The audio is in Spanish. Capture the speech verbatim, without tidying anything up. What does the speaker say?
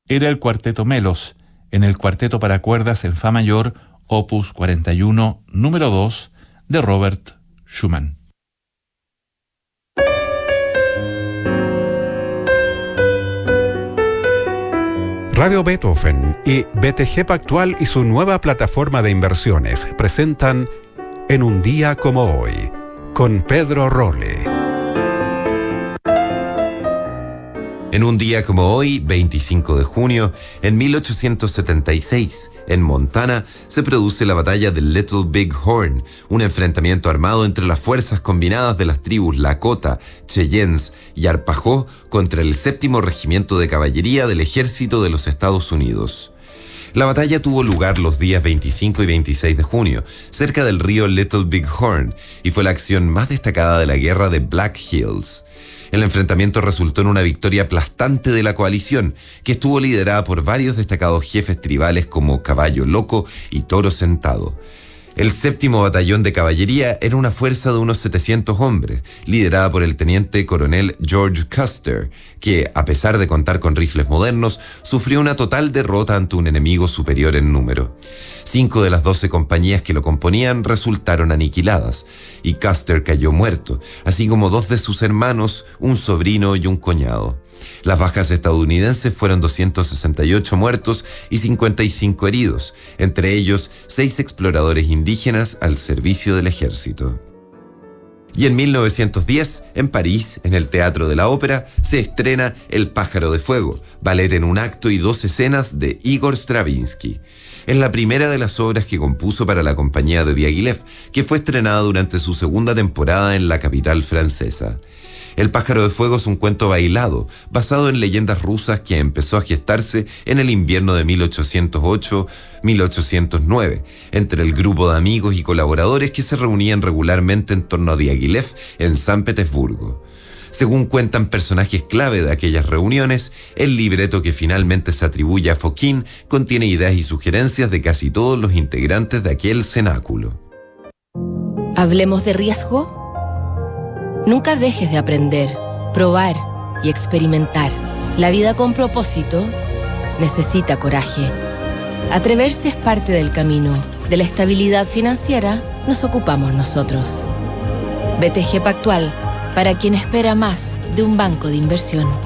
era el Cuarteto Melos, en el Cuarteto para cuerdas en Fa mayor, opus cuarenta y uno, número dos, de Robert Schumann. Radio Beethoven y B T G Pactual y su nueva plataforma de inversiones presentan En un día como hoy, con Pedro Rolle. En un día como hoy, veinticinco de junio, en mil ochocientos setenta y seis, en Montana, se produce la batalla de Little Big Horn, un enfrentamiento armado entre las fuerzas combinadas de las tribus Lakota, Cheyennes y Arpajó contra el séptimo Regimiento de Caballería del Ejército de los Estados Unidos. La batalla tuvo lugar los días veinticinco y veintiséis de junio, cerca del río Little Big Horn, y fue la acción más destacada de la guerra de Black Hills. El enfrentamiento resultó en una victoria aplastante de la coalición, que estuvo liderada por varios destacados jefes tribales como Caballo Loco y Toro Sentado. El séptimo batallón de caballería era una fuerza de unos setecientos hombres, liderada por el teniente coronel George Custer, que, a pesar de contar con rifles modernos, sufrió una total derrota ante un enemigo superior en número. Cinco de las doce compañías que lo componían resultaron aniquiladas, y Custer cayó muerto, así como dos de sus hermanos, un sobrino y un cuñado. Las bajas estadounidenses fueron doscientos sesenta y ocho muertos y cincuenta y cinco heridos, entre ellos seis exploradores indígenas al servicio del ejército. Y en mil novecientos diez, en París, en el Teatro de la Ópera, se estrena El Pájaro de Fuego, ballet en un acto y dos escenas de Igor Stravinsky. Es la primera de las obras que compuso para la compañía de Diaghilev, que fue estrenada durante su segunda temporada en la capital francesa. El Pájaro de Fuego es un cuento bailado, basado en leyendas rusas que empezó a gestarse en el invierno de mil ochocientos ocho a mil ochocientos nueve, entre el grupo de amigos y colaboradores que se reunían regularmente en torno a Diaghilev en San Petersburgo. Según cuentan personajes clave de aquellas reuniones, el libreto que finalmente se atribuye a Fokine contiene ideas y sugerencias de casi todos los integrantes de aquel cenáculo. ¿Hablemos de riesgo? Nunca dejes de aprender, probar y experimentar. La vida con propósito necesita coraje. Atreverse es parte del camino. De la estabilidad financiera nos ocupamos nosotros. B T G Pactual, para quien espera más de un banco de inversión.